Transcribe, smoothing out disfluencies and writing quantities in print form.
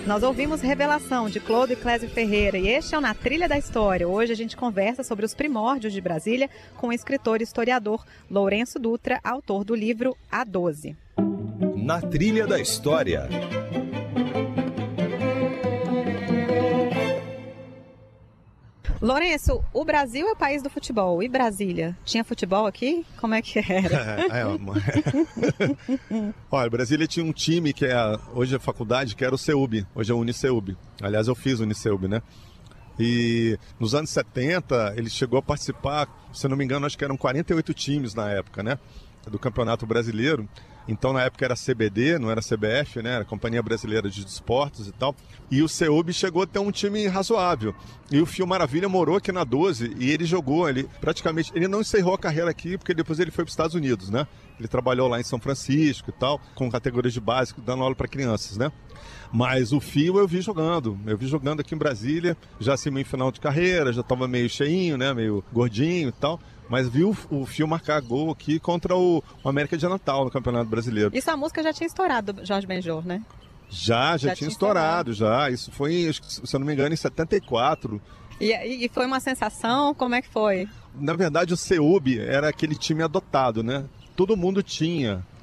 Nós ouvimos Revelação, de Clodo e Clésio Ferreira, e este é o Na Trilha da História. Hoje a gente conversa sobre os primórdios de Brasília com o escritor e historiador Lourenço Dutra, autor do livro A12. Na Trilha da História. Lourenço, o Brasil é o país do futebol. E Brasília? Tinha futebol aqui? Como é que era? Olha, Brasília tinha um time que hoje é faculdade, que era o CEUB. Hoje é o Uniceub. Aliás, eu fiz o Uniceub, né? E nos anos 70, ele chegou a participar, se não me engano, acho que eram 48 times na época, né? Do Campeonato Brasileiro. Então, na época era CBD, não era CBF, né? Era Companhia Brasileira de Desportos e tal. E o CEUB chegou a ter um time razoável. E o Fio Maravilha morou aqui na 12 e ele jogou, ele não encerrou a carreira aqui, porque depois ele foi para os Estados Unidos, né? Ele trabalhou lá em São Francisco e tal, com categorias de básico, dando aula para crianças, né? Mas o Fio eu vi jogando aqui em Brasília, já assim meio final de carreira, já estava meio cheinho, né? Meio gordinho e tal. Mas viu o Fio marcar gol aqui contra o América de Natal no Campeonato Brasileiro. Isso a música já tinha estourado, Jorge Benjor, né? Já tinha estourado, já. Isso foi, se eu não me engano, em 74. E foi uma sensação? Como é que foi? Na verdade, o CEUB era aquele time adotado, né? Todo mundo tinha